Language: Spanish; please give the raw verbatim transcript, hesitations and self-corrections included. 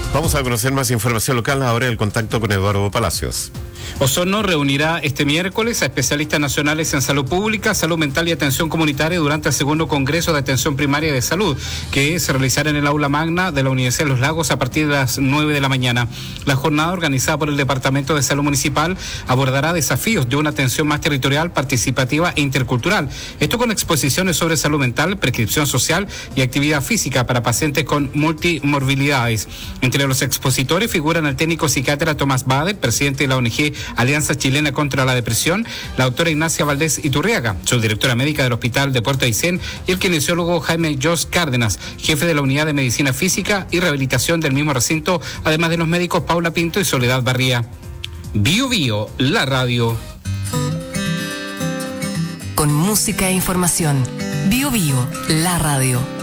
Vamos a conocer más información local ahora en el contacto con Eduardo Palacios. Osorno reunirá este miércoles a especialistas nacionales en salud pública, salud mental y atención comunitaria durante el segundo Congreso de Atención Primaria de Salud, que se realizará en el aula magna de la Universidad de Los Lagos a partir de las nueve de la mañana. La jornada, organizada por el Departamento de Salud Municipal, abordará desafíos de una atención más territorial, participativa e intercultural. Esto con exposiciones sobre salud mental, prescripción social y actividad física para pacientes con multimorbilidades. Entre los expositores figuran el técnico psiquiatra Tomás Bader, presidente de la O N G Alianza Chilena contra la Depresión, la doctora Ignacia Valdés Iturriaga, subdirectora médica del Hospital de Puerto Aysén, y el kinesiólogo Jaime Jos Cárdenas, jefe de la Unidad de Medicina Física y Rehabilitación del mismo recinto, además de los médicos Paula Pinto y Soledad Barría. Bio Bio, la radio. Con música e información. Bio Bio, la radio.